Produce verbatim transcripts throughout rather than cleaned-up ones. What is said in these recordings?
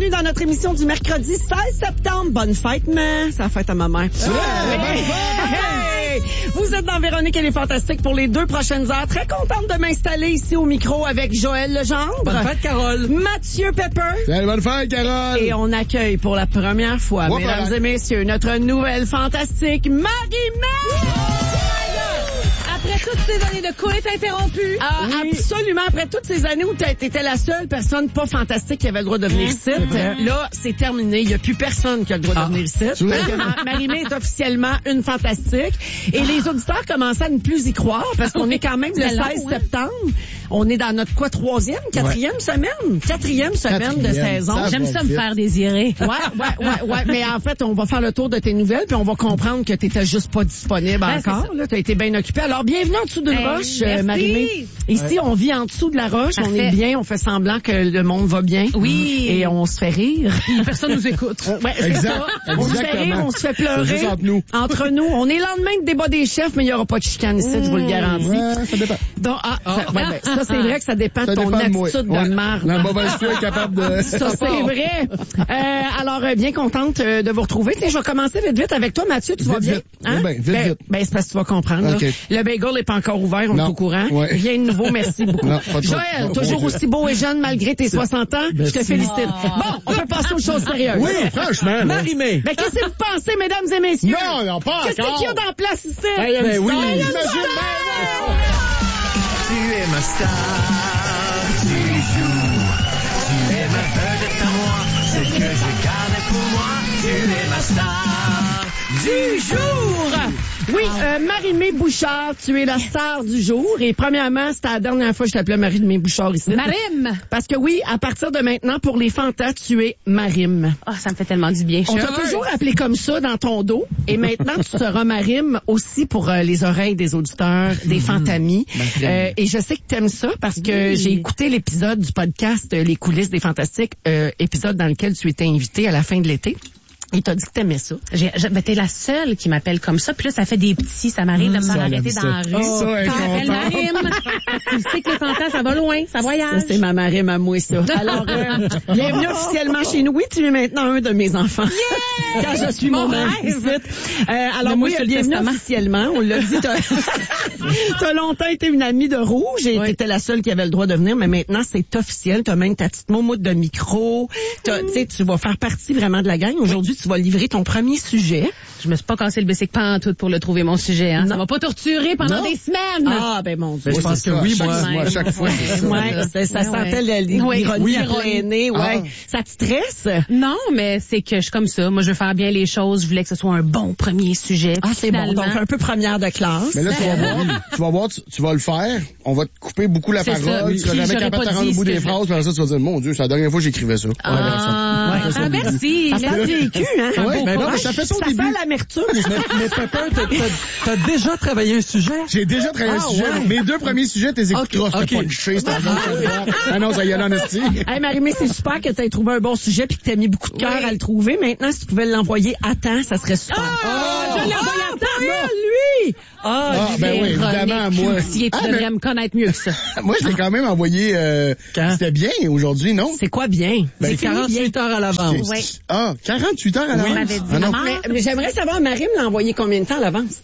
bienvenue dans notre émission du mercredi seize septembre. Bonne fête, mais c'est la fête à ma mère. Ouais, bonne fête! Hey! Vous êtes dans Véronique et les Fantastiques pour les deux prochaines heures. Très contente de m'installer ici au micro avec Joël Legendre. Bonne fête, Carole. Mathieu Pepper. Salut, bonne fête, Carole. Et on accueille pour la première fois, Ouais, mesdames ouais. et messieurs, notre nouvelle fantastique, Marie-Mé! Après toutes ces années de coït interrompu. Ah, Oui. absolument. Après toutes ces années où tu étais la seule personne pas fantastique qui avait le droit de venir ici, là, c'est terminé. Il n'y a plus personne qui a le droit Ah. de venir ici. Tu vois? Ah, Marie-Mé est officiellement une fantastique. Et les auditeurs commençaient à ne plus y croire parce qu'on est quand même le C'est long, seize hein? septembre. On est dans notre quoi, troisième, quatrième semaine? Quatrième semaine de Quatrième. saison. Ça J'aime va ça me vite. faire désirer. Ouais, ouais, ouais, ouais. Mais en fait, on va faire le tour de tes nouvelles puis on va comprendre que tu étais juste pas disponible Ben, c'est encore. Là, tu as été bien occupée. Alors, bienvenue en dessous d'une Hey, roche, euh, merci. Marie-Mé. Ici, on vit en dessous de la roche. On Parfait. est bien. On fait semblant que le monde va bien. Oui. Et on se fait rire. Personne nous écoute. Ouais, c'est Exact. ça. On se fait Exactement. rire, on se fait C'est pleurer. juste entre nous. Entre nous. On est lendemain de débat des chefs, mais il n'y aura pas de chicane ici, je vous le garantis. Ouais, ça dépend. Donc, ah, ça, ouais, ben, ça, c'est vrai que ça dépend Ça de ton dépend de moi. attitude Ouais. de marde. La mauvaise foi est capable de... Ça, c'est vrai. Euh, alors, euh, bien contente euh, de vous retrouver. Tiens, je vais commencer vite, vite avec toi, Mathieu. Tu Vite, vas bien? vite. Ben, vite, vite. Ben, c'est parce que tu vas comprendre. là. OK. Le bagel n'est pas encore ouvert, on Non. est au courant. Ouais. Rien de nouveau, merci beaucoup. Non, pas trop. Joël, Bon, toujours bon, aussi beau et jeune malgré tes soixante ans. Je te Merci. félicite. Bon, on peut passer aux choses sérieuses. Oui, franchement. là. Marie-Mé. Mais qu'est-ce que vous pensez, mesdames et messieurs? Non, non, pas Qu'est-ce encore. qu'il y a dans la place ici? Hey, Ben oui. Imagine, Hey, ben, Tu es ma star du jour. Tu es ma vedette à moi, celle que je gardais pour moi. Tu es ma star Du jour! Oui, euh, Marie-Mé Bouchard, tu es la star du jour. Et premièrement, c'était la dernière fois que je t'appelais Marie-Mé Bouchard ici. Marim. Parce que oui, à partir de maintenant, pour les fantas, tu es Marim. Oh, ça me fait tellement du bien. Je On suis t'a heureuse. toujours appelé comme ça dans ton dos. Et maintenant, tu seras Marim aussi pour euh, les oreilles des auditeurs, des fantamis. Euh, et je sais que t'aimes ça parce que Oui. j'ai écouté l'épisode du podcast euh, Les coulisses des fantastiques, euh, épisode dans lequel tu étais invité à la fin de l'été. Et t'as dit que t'aimais ça. J'ai, j'ai- ben, t'es la seule qui m'appelle comme ça. Puis là, ça fait des petits. Ça m'arrive de me faire ça, elle arrêter aime dans ça. la rue. Oh, ça, elle est Quand m'appelle contente. Marim. Tu sais que les fantasmes, ça va loin. Ça voyage. Ça, c'est ma Marim à moi, ça. Alors, euh, bienvenue officiellement chez nous. Oui, tu es maintenant un de mes enfants. Quand je suis Mon mon mari rêve. ici. Euh, alors, Mets-moi oui, sur le bienvenue testament. officiellement. On l'a dit, t'as, t'as longtemps été une amie de Rouge et Oui. t'étais la seule qui avait le droit de venir, mais maintenant, c'est officiel. T'as même ta petite moumoute de micro. T'as, tu sais, tu vas faire partie vraiment de la gang. Aujourd'hui, tu vas livrer ton premier sujet. Je me suis pas cassé le bicycle pantoute pour le trouver, mon sujet. Hein. Ça Non. m'a pas torturé pendant Non. des semaines. Ah, ben mon Dieu. Ben, je pense c'est que ça, oui, à chaque- moi. moi, à chaque fois, c'est ça. Ouais, ça, ça Ouais, sentait ouais. le- Oui. l'ironie Oui, à ironie. plein nez, ouais. Ah. Ça te stresse? Non, mais c'est que je suis comme ça. Moi, je veux faire bien les choses. Je voulais que ce soit un bon premier sujet. Ah, Puis c'est bon. finalement- Donc, un peu première de classe. Mais là, tu vas voir, tu vas voir, tu, tu vas le faire, on va te couper beaucoup la C'est parole, ça. tu seras Puis jamais j'aurais capable de pas te rendre au dit bout ce des que je- phrases, puis après ça, tu vas dire, mon Dieu, c'est la dernière fois que j'écrivais ça. Ah, Ouais, ah, ça. merci. Ça fait Merci. vécu, hein? Ouais, Un beau ben non, courage. mais ça fait ça au Ça début. fait l'amertume. Mais, mais Pepper, t'as, t'as, t'as déjà travaillé un sujet? J'ai déjà travaillé Ah, un sujet. ouais. Mes deux premiers sujets, t'es écouteras. Ok, C'était ok. pas cliché, c'était un bon sujet. Ah non, ça y est, en esti. Hey, Marie-Mé, c'est super que tu aies trouvé un bon sujet puis que tu as mis beaucoup de cœur à le trouver. Maintenant, si tu pouvais l'envoyer à temps, ça serait super. Ah, je l'ai envoyé à temps. Ah, lui! Ah, Ah, ben oui, Véronique évidemment, moi. Cloutier, tu Ah, devrais mais- me connaître mieux que ça. Moi, je l'ai quand même envoyé, euh, Quand? c'était bien aujourd'hui, non? c'est quoi bien? Ben, c'est fini bien. quarante-huit heures à l'avance. C'est- Ouais. Ah, quarante-huit heures à l'avance? On m'avait dit. Ah non. Maman, Mais, mais j'aimerais savoir, Marie me l'a envoyé combien de temps à l'avance?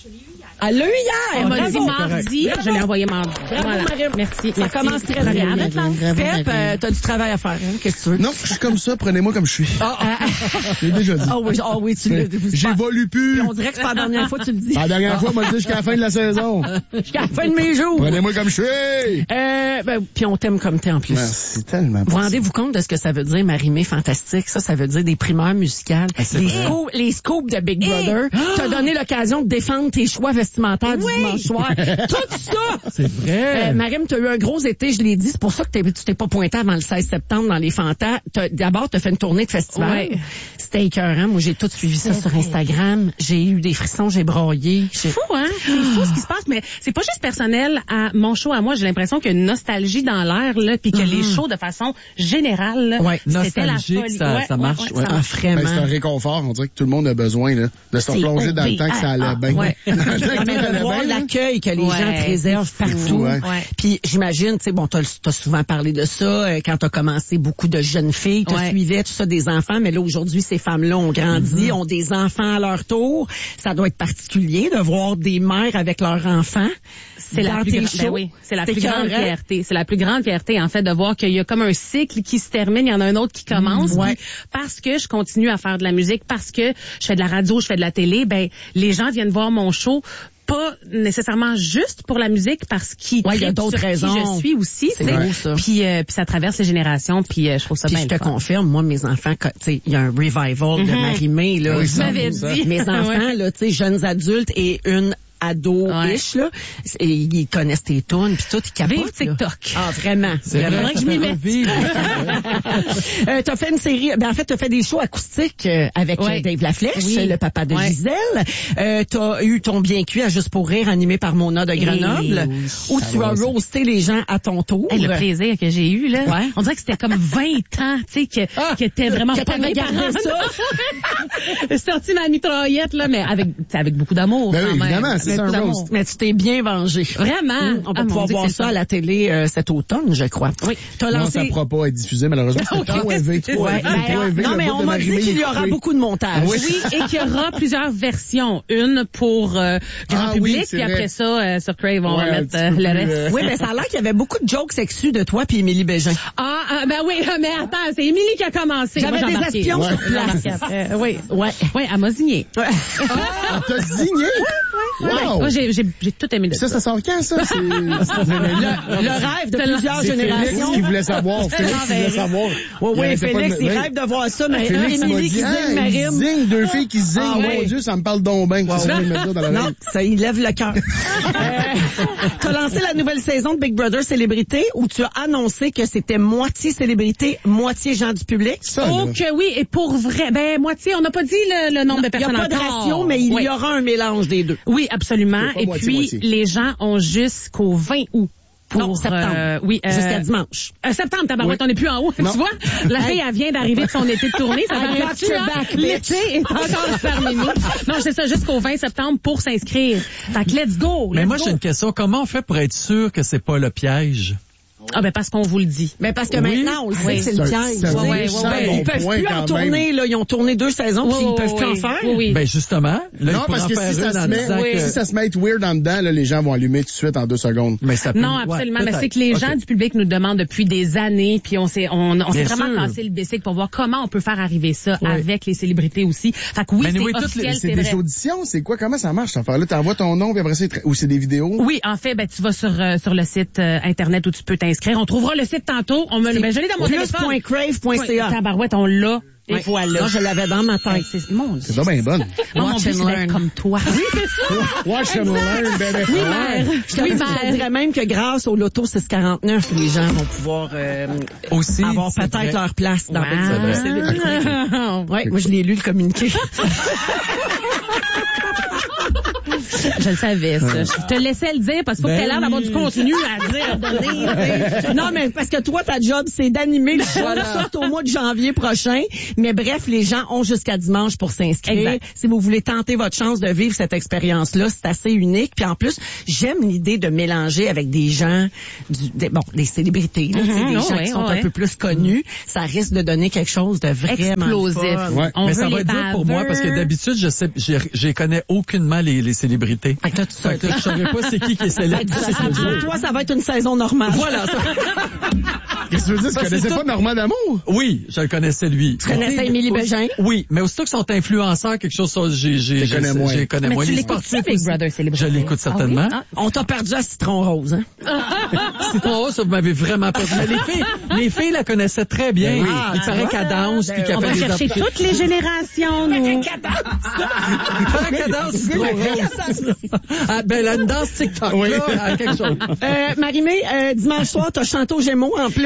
Elle l'a eu hier. elle m'a dit Bravo. mardi. Bravo. Je l'ai envoyé mardi. Bravo, Voilà. Marie. Merci. Ça merci. commence très bien. Regarde, Bravo, Pep, Marie. euh, t'as du travail à faire, hein? Qu'est-ce que tu veux? Non, je suis comme ça, prenez-moi comme je suis. Ah, ah, J'ai déjà dit. ah oui, ah oui, tu l'as. J'évolue plus. On dirait que c'est pas la dernière fois que tu le dis. La dernière fois, moi, je dis jusqu'à la fin de la saison. Jusqu'à la fin de mes jours. Prenez-moi comme je suis. Euh, ben, puis on t'aime comme t'es en plus. Merci tellement. Vous rendez-vous compte de ce que ça veut dire, Marie-Mé fantastique? Ça, ça veut dire des primeurs musicales. c'est les, vrai. scoops, les scoops de Big Brother. T'as donné l'occasion de défendre tes choix vestimentaires du dimanche soir. Tout ça! C'est vrai. Euh, Marim, t'as eu un gros été, je l'ai dit. C'est pour ça que t'es- tu t'es pas pointé avant le seize septembre dans les Fantas. T'as- D'abord, t'as fait une tournée de festival. Ouais. C'était écœurant. Moi, j'ai tout suivi ça sur Instagram. J'ai eu des frissons, j'ai braillé. J'ai- fou, hein? C'est fou ce qui se passe, mais c'est pas juste personnel à mon show à moi. J'ai l'impression qu'il y a une nostalgie dans l'air, là, puis que les shows, de façon générale, là, Ouais, c'était la nostalgique, folie. ça- Ouais, ça marche, ouais, ouais. ça Ah, marche. vraiment. Ben, c'est un réconfort. On dirait que tout le monde a besoin là, de se C'est replonger dans le temps que ça allait O B A. bien. Ouais. Dans le temps que mais de voir bien, l'accueil que les Ouais, gens te réservent partout. Ouais. Ouais. Puis j'imagine, tu sais, bon, t'as, t'as souvent parlé de ça euh, quand t'as commencé, beaucoup de jeunes filles te Ouais. suivaient, tout ça, des enfants, mais là, aujourd'hui, ces femmes-là ont grandi, ont des enfants à leur tour. Ça doit être particulier de voir des mères avec leurs enfants. C'est la dans plus tes grande, shows. ben oui, c'est la C'est plus grande écœurant. fierté. C'est la plus grande fierté, en fait, de voir qu'il y a comme un cycle qui se termine, il y en a un autre qui commence. Mmh, ouais. Puis parce que je continue à faire de la musique, parce que je fais de la radio, je fais de la télé, ben, les gens viennent voir mon show. Pas nécessairement juste pour la musique, parce qu'ils Ouais, il y a trippent d'autres sur raisons. qui je suis aussi. C'est tu sais. beau, ça. Puis, euh, puis ça traverse les générations, puis euh, je trouve ça Puis bien je te le fun. confirme, moi, mes enfants, tu sais, il y a un revival de Marie-Mé, là. Oui, Tu m'avais ça. dit. Mes enfants, Ouais. là, tu sais, jeunes adultes et une ado-ish, là, et ils connaissent tes tunes, puis tout, ils capotent. Vive là. TikTok. Ah, vraiment. C'est vraiment. vrai que je m'y mette. euh, t'as fait une série, ben en fait, t'as fait des shows acoustiques euh, avec Ouais. euh, Dave Laflèche, Oui. le papa de Ouais. Gisèle. Euh, t'as eu ton bien cuit à Juste pour rire, animé par Mona de Grenoble, oui. où tu as roasté les gens à ton tour. Hey, le plaisir que j'ai eu, là. Ouais. On dirait que c'était comme vingt ans, tu sais, que, Ah, que t'es vraiment que pas t'avais mes gardé parents. ça. J'ai sorti ma mitraillette, là, mais avec, t'sais, avec beaucoup d'amour, Ben quand oui, même. évidemment, c'est Avec ça, un beaucoup d'amour. roast. Mais tu t'es bien vengé. Vraiment. Mmh, on va Ah, mon pouvoir Dieu, voir c'est ça le à la télé euh, cet automne, je crois. Oui. T'as Non, lancé... ça ne pourra pas être diffusé, malheureusement. C'est trop élevé, trop Ouais, élevé, ben, trop élevé. non, Le mais bout on de m'a dit Marie-Mé qu'il y est aura coupé. beaucoup de montage. Oui. Oui, et qu'il y aura plusieurs versions. Une pour euh, grand Ah oui, public, c'est puis vrai. après ça, euh, sur Crave, on Ouais, va un mettre petit euh, peu le plus, reste. euh, Oui, mais ça a l'air qu'il y avait beaucoup de jokes sexus de toi puis Émilie Bégin. Ah, ah, ben oui, mais attends, c'est Émilie qui a commencé. J'avais Moi, j'ai des embarqué. espions Ouais. sur J'ai place. embarqué après. Euh, oui, Ouais. oui, elle m'a signé. Ah, t'as signé? Wow! Moi, j'ai, j'ai, j'ai tout aimé de Ça, ça sort quand, ça? C'est Le, le rêve de plusieurs c'est Félix générations. qui voulait savoir. Félix qui voulait savoir. Oui, Il oui, arrêtait pas Félix, de- il oui. rêve de voir ça, mais Félix m'a Émilie dit, qui ah, zigne Marine. zigne, deux filles qui zignent. Ah, Mon oui. Dieu, ça me parle donc bien. Qu'est-ce que tu veux me dire dans la Non, veille? ça il lève le cœur. euh, t'as lancé la nouvelle saison de Big Brother Célébrité où tu as annoncé que c'était moitié célébrité, moitié gens du public. Ça, Oh là. que oui, et pour vrai, ben moitié, on n'a pas dit le, le nombre de Il n'y a personnes pas de encore. ratio, mais il Oui. y aura un mélange des deux. Oui, absolument. C'est pas Et moitié, puis, moitié. les gens ont jusqu'au vingt août. Pour, Non, septembre. euh, oui, euh, Jusqu'à dimanche. Euh, septembre, tabarouette, Oui. on n'est plus en haut. Tu Non. vois? La fille, elle vient d'arriver de son été de tournée. Ça I paraît got your back, bitch. L'été est encore terminé. Non, c'est ça, jusqu'au vingt septembre pour s'inscrire. Fait que let's go. Mais let's moi, go. j'ai une question. Comment on fait pour être sûr que c'est pas le piège? Ah, ben, parce qu'on vous le dit. Mais parce que Oui. maintenant, on le sait Oui. que c'est le C'est un- piège. c'est un Ouais, ouais, méchant ouais, ouais. bon Ils peuvent point plus en quand même. tourner, là. Ils ont tourné deux saisons, puis ils peuvent plus en faire. Oui, oui. Ben, justement, là, Non, il parce pourra que en faire si ça, une se en met, disant oui. que... si ça se met à être weird en dedans, là, les gens vont allumer tout de suite en deux secondes. Mais ça peut... Non, ouais, absolument. mais peut-être. c'est que les gens Ok. du public nous demandent depuis des années, puis on s'est, on, on s'est Bien vraiment sûr. cassé le basic pour voir comment on peut faire arriver ça Oui. avec les célébrités aussi. Fait que oui, Mais c'est oui, toutes officiel, les- C'est c'est des vrai. auditions? C'est quoi? Comment ça marche, cette affaire-là? T'envoies ton nom, puis après ça, ils tra- ou c'est des vidéos? Oui, en fait, ben tu vas sur euh, sur le site euh, internet où tu peux t'inscrire. On trouvera le site tantôt. On me le, ben, je l'ai dans mon plus téléphone. point crave point c a. Tabarouette, on l'a. Et Ouais. voilà. Ça, je l'avais dans ma Hey, tête. c'est mon Dieu. C'est donc bien bonne. Oh, mon Watch Dieu, and c'est d'être learn. comme toi. Oui, c'est ça. Watch and learn, baby. Oui, Ouais. mère. Je te Oui, je te mère. dirais même que grâce au loto six quarante-neuf, les gens vont pouvoir euh, Aussi, avoir c'est peut-être vrai. leur place dans Wow. Big Brother Célébrité. Ouais, moi je l'ai lu le communiqué. Je le savais, ça. Je te laissais le dire parce qu'il faut que Ben tu aies l'air d'avoir oui. du contenu à dire, à donner. tu sais. Non, mais parce que toi, ta job, c'est d'animer le show, Voilà. sorte au mois de janvier prochain. Mais bref, les gens ont jusqu'à dimanche pour s'inscrire. Exact. Si vous voulez tenter votre chance de vivre cette expérience-là, c'est assez unique. Puis en plus, j'aime l'idée de mélanger avec des gens, du, des, bon, des célébrités, là, tu sais, des Mhm, gens ouais, qui sont ouais. un peu plus connus. Ça risque de donner quelque chose de vraiment Explosif. fun. Ouais. On Mais veut ça va les être dur pour moi parce que baveux. d'habitude, je sais, je, je connais aucunement les, les célébrités. Fait que là, tu Fait que là, je saurais pas c'est qui qui est célèbre. Pour toi, ça va être une saison normale. Voilà. ça- Qu'est-ce que tu veux dire? Tu Parce que connaissais c'est pas tout- Normand d'Amour? Oui, je le connaissais lui. Tu connaissais Émilie Bégin? Oui, mais aussitôt qu'ils sont influenceurs, quelque chose, ça, j'ai, j'ai, Je connais moins. j'ai connais Mais moins. tu Les l'écoutes-tu, sportifs Big aussi. Brother Célébrité? Je l'écoute certainement. Ah On t'a perdu à Citron Rose, hein? Citron Rose, ça, vous m'avez vraiment pas dit. Mais les filles, les filles la connaissaient très bien. Ben oui. Il paraît qu'elle danse, puis qu'elle On va fait des chercher affaires. toutes les générations, nous. Paraît qu'elle danse, Citron Rose. Ah, ben, elle a une danse TikTok, Oui. là, à quelque chose. Euh, Marie-Mé, euh, dimanche soir, t'as chanté aux Gémeaux en plus.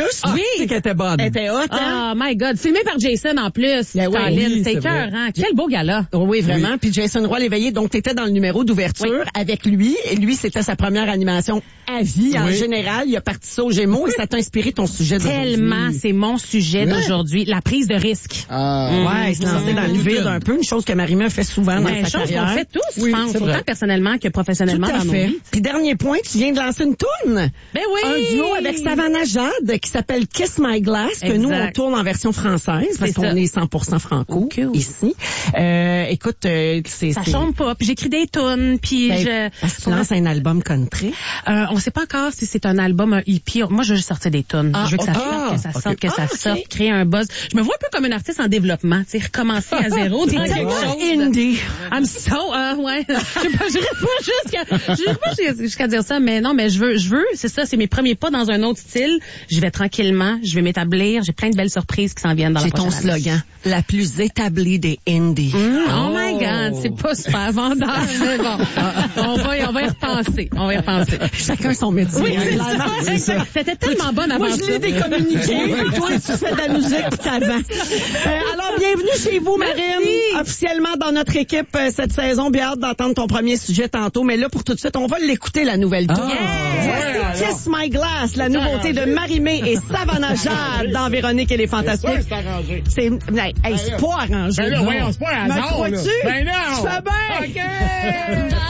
Ah, oui. c'est qu'elle était bonne. Elle était hot, hein? Oh my God. Filmé par Jason en plus. Ben oui, Colin, oui, c'est c'est cœur, hein? Quel beau gala. Oui, vraiment. Puis Jason Roy l'éveillé, donc t'étais dans le numéro d'ouverture avec lui. Et lui, c'était sa première animation à vie. En Oui. général, il a parti ça aux Gémeaux et ça t'a inspiré ton sujet d'aujourd'hui. Tellement, c'est mon sujet Ouais. d'aujourd'hui. La prise de risque. Ah, Ouais, se lancer dans le vide un peu, une chose que Marie-Mé fait souvent dans Ouais, sa chose qu'on carrière. fait tous, Oui, je pense, c'est vrai. autant personnellement que professionnellement Tout à dans nos fait. vies. Puis dernier point, tu viens de lancer une tourne. Ben oui! Un duo avec Savannah Jade qui s'appelle Kiss My Glass, que Exact. nous, on tourne en version française parce C'est qu'on ça. est cent pour cent franco Cool. ici. Euh, écoute, euh, c'est... Ça c'est- chante pas, puis j'écris des tunes, puis Ben, je... parce que tu lances un album country. Euh, on sait pas encore si c'est un album, un E P. Moi, je veux juste sortir des tunes. Ah, je veux que ça ok. sorte, que ça Ah, sorte, ok. que ça Ah, ok. sorte, créer un buzz. Je me vois un peu comme un artiste en développement, tu sais, recommencer à zéro, dire quelque Tellement chose. indie. I'm so, euh, ouais. Je sais pas, j'irai pas jusqu'à, j'irai pas jusqu'à- jusqu'à dire ça, mais non, mais je veux, je veux, c'est ça, c'est mes premiers pas dans un autre style. Je vais tranquillement, je vais m'établir, j'ai plein de belles surprises qui s'en viennent dans la J'ai ton prochaine année. slogan. La plus établie des indies. Mm, oh my God, c'est pas super vendeur, mais bon. On va, y- on va y repenser. On va y repenser. Chacun son métier. Oui, hein, c'est clairement. ça. C'était tellement bonne Moi, avant je l'ai décommuniqué. Puis toi, tu fais de la musique puis t'avant. Euh, alors, bienvenue chez vous, Marine. Officiellement dans notre équipe euh, cette saison. Bien hâte d'entendre ton premier sujet tantôt. Mais là, pour tout de suite, on va l'écouter, la nouvelle tour. Voici Kiss My Glass, la nouveauté de Marie-Mé et Savannah Jade dans Véronique et les Fantastiques. c'est arrangé. C'est, hey, hey, c'est pas arrangé. Ben là, non. voyons, c'est pas un Me hasard, crois-tu? là. Ben non. Tu fais bien. OK.